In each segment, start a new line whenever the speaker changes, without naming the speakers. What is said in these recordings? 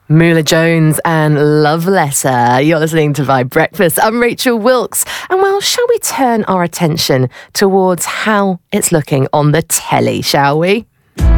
Mula Jones and Love Letter. You're listening to Vibe Breakfast. I'm Rachel Wilkes. And well, shall we turn our attention towards how it's looking on the telly, shall we?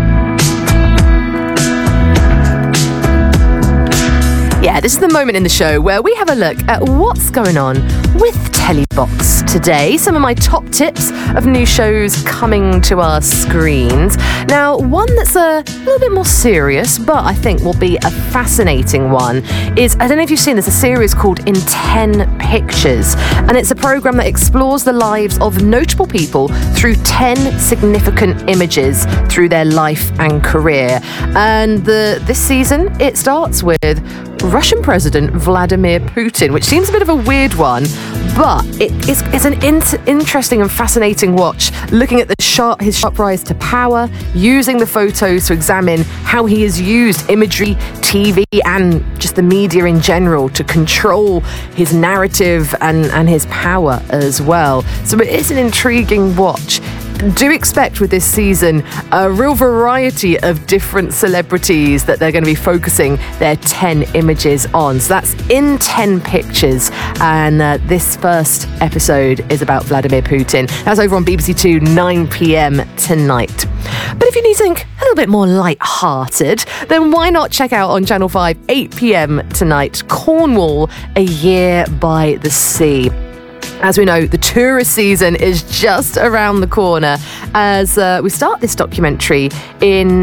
Yeah, this is the moment in the show where we have a look at what's going on with Telebox today. Some of my top tips of new shows coming to our screens. Now, one that's a little bit more serious, but I think will be a fascinating one, is, I don't know if you've seen this, a series called In 10 Pictures. And it's a program that explores the lives of notable people through 10 significant images through their life and career. And this season, it starts with Russian President Vladimir Putin, which seems a bit of a weird one, but it's an interesting and fascinating watch, looking at his sharp rise to power, using the photos to examine how he has used imagery, TV, and just the media in general to control his narrative and his power as well. So it is an intriguing watch. Do expect with this season a real variety of different celebrities that they're going to be focusing their 10 images on. So that's In 10 Pictures, and this first episode is about Vladimir Putin. That's over on BBC Two, 9 p.m. tonight. But if you need something a little bit more light-hearted, then why not check out on Channel 5, 8 p.m. tonight, Cornwall, A Year by the Sea. As we know, the tourist season is just around the corner as we start this documentary in,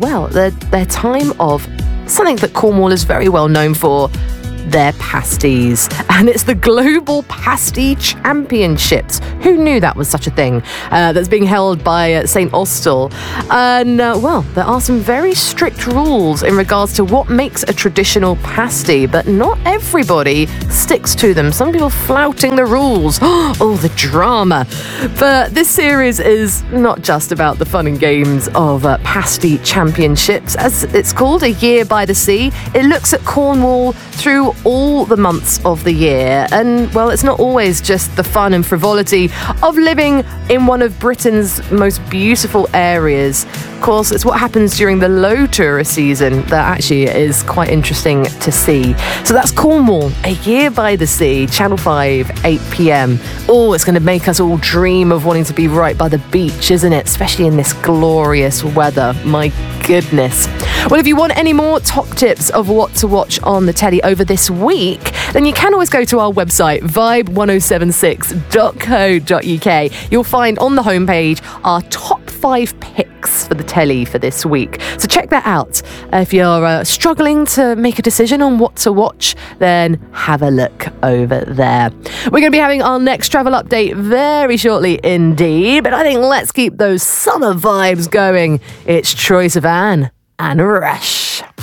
their time of something that Cornwall is very well known for, their pasties. And it's the Global Pasty Championships. Who knew that was such a thing? That's being held by St. Austell. And, there are some very strict rules in regards to what makes a traditional pasty, but not everybody sticks to them. Some people flouting the rules. Oh, the drama. But this series is not just about the fun and games of pasty championships, as it's called, A Year by the Sea. It looks at Cornwall through all the months of the year. And, well, it's not always just the fun and frivolity of living in one of Britain's most beautiful areas. Of course, it's what happens during the low tourist season that actually is quite interesting to see. So that's Cornwall, A Year by the Sea, Channel 5, 8 p.m. Oh, it's going to make us all dream of wanting to be right by the beach, isn't it? Especially in this glorious weather. My goodness. Well, if you want any more top tips of what to watch on the telly over this week, then you can always go to our website, vibe1076.co.uk. You'll find on the homepage our top 5 picks for the telly for this week. So check that out. If you're struggling to make a decision on what to watch, then have a look over there. We're going to be having our next travel update very shortly indeed, but I think let's keep those summer vibes going. It's Troye Sivan and Rush.